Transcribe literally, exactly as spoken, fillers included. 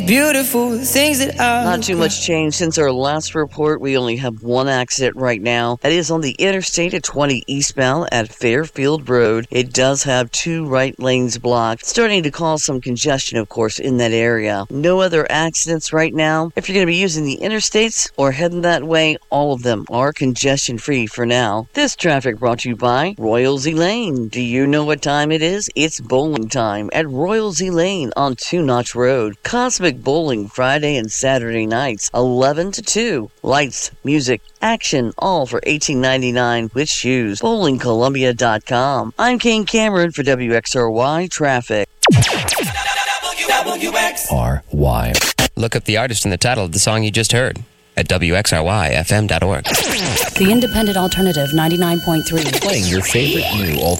Beautiful things that are not too much change since our last report. We only have one accident right now. That is on the interstate at twenty eastbound at Fairfield Road. It does have two right lanes blocked, starting to cause some congestion, of course, in that area. No other accidents right now. If you're going to be using the interstates or heading that way, all of them are congestion free for now. This traffic brought to you by Royalsy Lane. Do you know what time it is? It's bowling time at Royalsy Lane on Two Notch Road. Cosmic Bowling Friday and Saturday nights, eleven to two. Lights, music, action, all for eighteen ninety-nine with shoes. bowling columbia dot com. I'm Kane Cameron for W X R Y Traffic. W X R Y. Look up the artist and the title of the song you just heard at W X R Y F M dot org. The Independent Alternative ninety-nine point three. Playing your favorite new alternative.